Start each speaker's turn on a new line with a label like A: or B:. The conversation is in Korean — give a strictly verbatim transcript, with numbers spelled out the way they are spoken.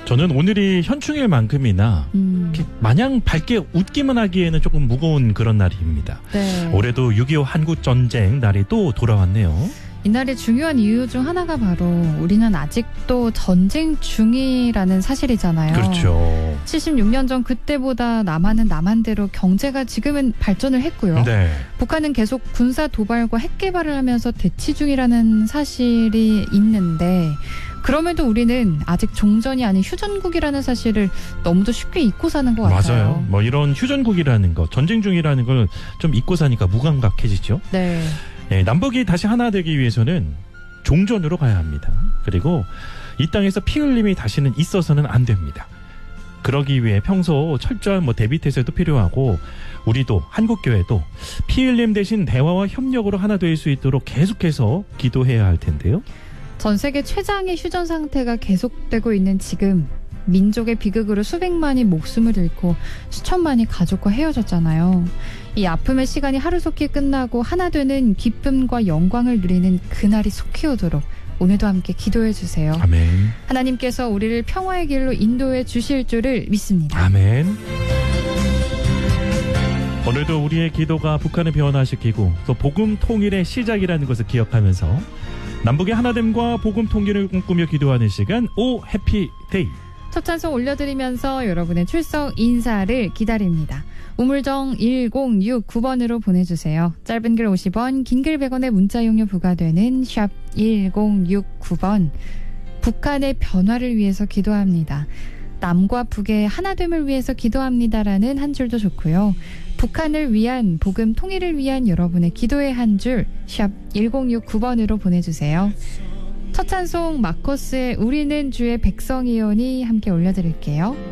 A: 저는 오늘이 현충일만큼이나
B: 음.
A: 마냥 밝게 웃기만 하기에는 조금 무거운 그런 날입니다.
B: 네.
A: 올해도 육이오 한국전쟁 날이 또 돌아왔네요.
B: 이날의 중요한 이유 중 하나가 바로 우리는 아직도 전쟁 중이라는 사실이잖아요.
A: 그렇죠.
B: 칠십육 년 전 그때보다 남한은 남한대로 경제가 지금은 발전을 했고요.
A: 네.
B: 북한은 계속 군사 도발과 핵 개발을 하면서 대치 중이라는 사실이 있는데 그럼에도 우리는 아직 종전이 아닌 휴전국이라는 사실을 너무도 쉽게 잊고 사는 것 같아요.
A: 맞아요. 뭐 이런 휴전국이라는 거, 전쟁 중이라는 걸 좀 잊고 사니까 무감각해지죠.
B: 네.
A: 네, 남북이 다시 하나 되기 위해서는 종전으로 가야 합니다. 그리고 이 땅에서 피 흘림이 다시는 있어서는 안 됩니다. 그러기 위해 평소 철저한 뭐 대비태세도 필요하고 우리도 한국교회도 피 흘림 대신 대화와 협력으로 하나 될 수 있도록 계속해서 기도해야 할 텐데요.
B: 전 세계 최장의 휴전 상태가 계속되고 있는 지금 민족의 비극으로 수백만이 목숨을 잃고 수천만이 가족과 헤어졌잖아요. 이 아픔의 시간이 하루속히 끝나고 하나 되는 기쁨과 영광을 누리는 그날이 속히 오도록 오늘도 함께 기도해 주세요.
A: 아멘.
B: 하나님께서 우리를 평화의 길로 인도해 주실 줄을 믿습니다.
A: 아멘. 오늘도 우리의 기도가 북한을 변화시키고 또 복음 통일의 시작이라는 것을 기억하면서 남북의 하나됨과 복음 통일을 꿈꾸며 기도하는 시간 오 해피데이.
B: 첫 찬송 올려드리면서 여러분의 출석 인사를 기다립니다. 우물정 일공육구 번으로 보내주세요. 짧은 글 오십 원, 긴 글 백 원의 문자 용료 부과되는 샵 일공육구 번. 북한의 변화를 위해서 기도합니다. 남과 북의 하나됨을 위해서 기도합니다라는 한 줄도 좋고요. 북한을 위한 복음 통일을 위한 여러분의 기도의 한 줄 샵 일공육구 번으로 보내주세요. 첫 찬송 마커스의 우리는 주의 백성이오니 함께 올려드릴게요.